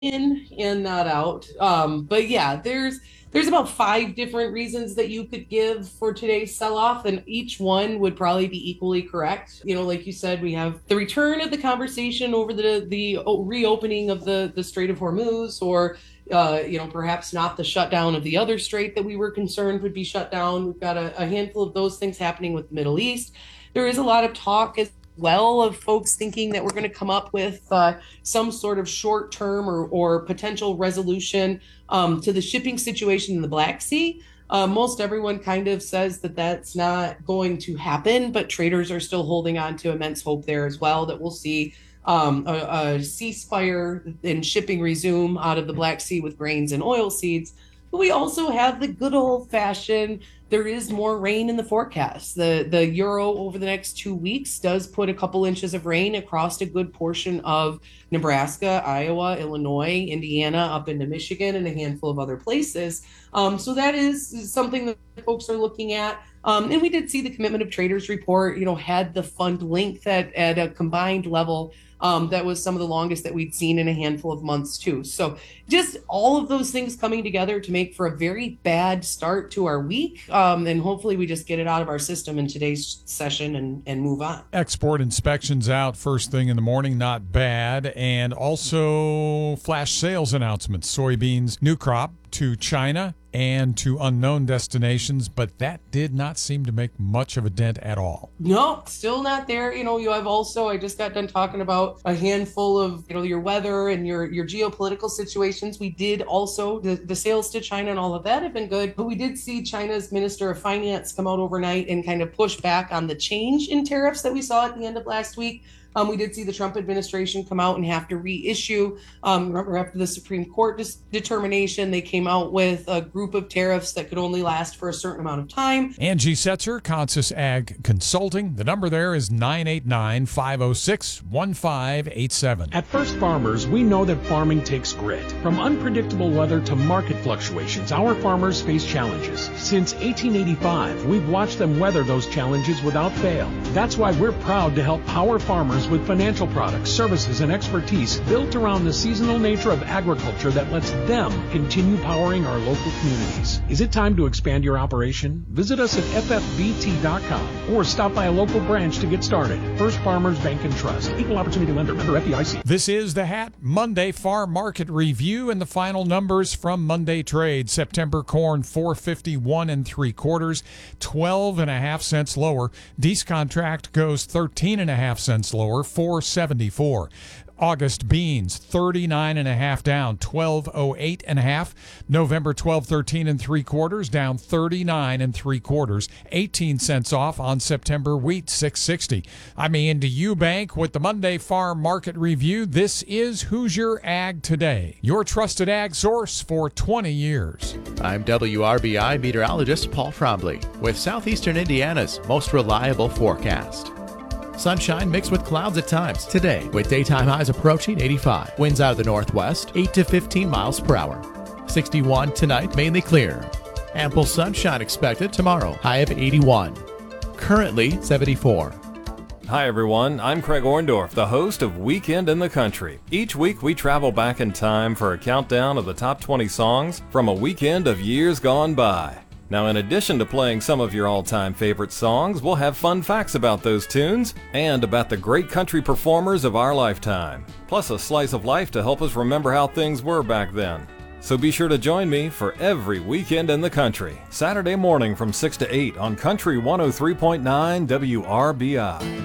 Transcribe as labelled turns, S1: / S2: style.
S1: in and not out. But yeah, there's about five different reasons that you could give for today's sell-off, and each one would probably be equally correct. Like you said, we have the return of the conversation over the reopening of the Strait of Hormuz, or perhaps not the shutdown of the other strait that we were concerned would be shut down. We've got a handful of those things happening with the Middle East. There is a lot of talk as well of folks thinking that we're going to come up with some sort of short term or potential resolution to the shipping situation in the Black Sea. Most everyone kind of says that that's not going to happen, but traders are still holding on to immense hope there as well that we'll see a ceasefire and shipping resume out of the Black Sea with grains and oil seeds. But we also have the good old fashioned, there is more rain in the forecast. The Euro over the next 2 weeks does put a couple inches of rain across a good portion of Nebraska, Iowa, Illinois, Indiana, up into Michigan, and a handful of other places. So that is something that folks are looking at. And we did see the Commitment of Traders report, had the fund length at a combined level that was some of the longest that we'd seen in a handful of months too. So just all of those things coming together to make for a very bad start to our week. And hopefully we just get it out of our system in today's session and move on.
S2: Export inspections out first thing in the morning, not bad. And also flash sales announcements, soybeans, new crop to China and to unknown destinations, but that did not seem to make much of a dent at all.
S1: No, still not there. You have also, I just got done talking about a handful of, your weather and your geopolitical situations. We did also, the sales to China and all of that have been good, but we did see China's Minister of Finance come out overnight and kind of push back on the change in tariffs that we saw at the end of last week. We did see the Trump administration come out and have to reissue. Remember, after the Supreme Court determination, they came out with a group of tariffs that could only last for a certain amount of time.
S2: Angie Setzer, Consus Ag Consulting. The number there is 989-506-1587.
S3: At First Farmers, we know that farming takes grit. From unpredictable weather to market fluctuations, our farmers face challenges. Since 1885, we've watched them weather those challenges without fail. That's why we're proud to help power farmers with financial products, services, and expertise built around the seasonal nature of agriculture that lets them continue powering our local communities. Is it time to expand your operation? Visit us at ffbt.com or stop by a local branch to get started. First Farmers Bank and Trust. Equal Opportunity Lender. Member FDIC.
S2: This is the Hat Monday Farm Market Review and the final numbers from Monday trade. September corn 451 3/4, 12.5 cents lower. Dees contract goes 13.5 cents lower, 474. August beans 39.5 down, 1208.5. November 1213 3/4 down 39 3/4, 18 cents off on September wheat 660. I'm Andy Eubank with the Monday Farm Market Review. This is Hoosier Ag Today, your trusted ag source for 20 years.
S4: I'm WRBI meteorologist Paul Trombley with Southeastern Indiana's most reliable forecast. Sunshine mixed with clouds at times today, with daytime highs approaching 85. Winds out of the northwest, 8 to 15 miles per hour. 61 tonight, mainly clear. Ample sunshine expected tomorrow, high of 81. Currently 74.
S5: Hi everyone, I'm Craig Orndorff, the host of Weekend in the Country. Each week we travel back in time for a countdown of the top 20 songs from a weekend of years gone by. Now, in addition to playing some of your all-time favorite songs, we'll have fun facts about those tunes and about the great country performers of our lifetime, plus a slice of life to help us remember how things were back then. So be sure to join me for every Weekend in the Country, Saturday morning from 6 to 8 on Country 103.9 WRBI.